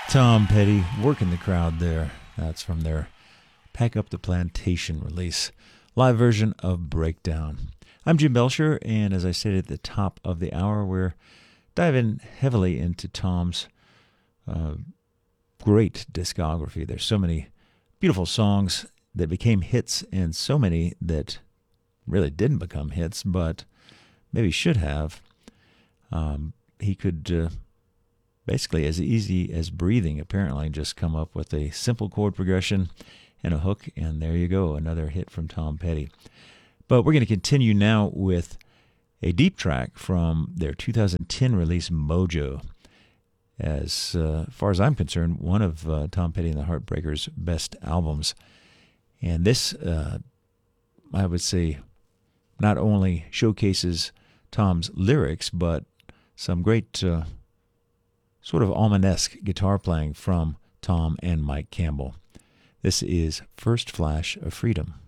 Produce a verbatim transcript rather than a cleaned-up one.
Tom Petty working the crowd there. That's from their Pack Up the Plantation release, live version of Breakdown. I'm Jim Belcher, and as I said at the top of the hour, we're diving heavily into Tom's uh, great discography. There's so many beautiful songs that became hits and so many that really didn't become hits, but maybe should have. Um, he could uh, basically, as easy as breathing, apparently, just come up with a simple chord progression and a hook, and there you go, another hit from Tom Petty. But we're going to continue now with a deep track from their two thousand ten release, Mojo. As uh, far as I'm concerned, one of uh, Tom Petty and the Heartbreakers' best albums. And this, uh, I would say, not only showcases Tom's lyrics, but some great uh, sort of Allman-esque guitar playing from Tom and Mike Campbell. This is First Flash of Freedom.